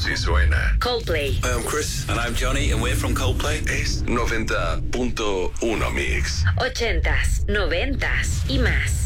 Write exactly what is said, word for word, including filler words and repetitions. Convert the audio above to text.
Así suena. Coldplay. Hi, I'm Chris. And I'm Johnny, and we're from Coldplay. Es noventa punto uno Mix. Ochentas, noventas y más.